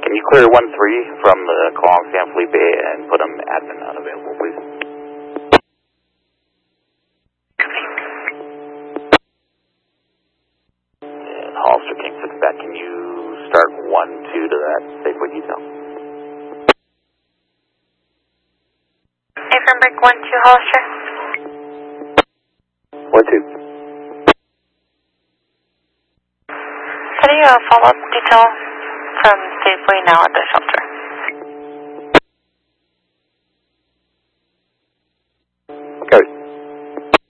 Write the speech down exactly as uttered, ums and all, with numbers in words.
Can you clear one three from the call on San Felipe and put them admin unavailable, please? And Hollister King six back, can you start one two to that Safeway detail? Affirm break one two Hollister. one two. Setting a follow-up detail from Safeway now at the shelter.